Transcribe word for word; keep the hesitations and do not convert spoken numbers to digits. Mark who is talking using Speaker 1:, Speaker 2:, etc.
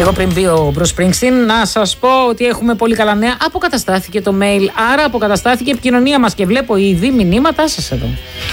Speaker 1: Λίγο πριν μπει ο Bruce Springsteen, να σας πω ότι έχουμε πολύ καλά νέα. Αποκαταστάθηκε το mail, άρα αποκαταστάθηκε η επικοινωνία μας και βλέπω ήδη μηνύματά σας εδώ.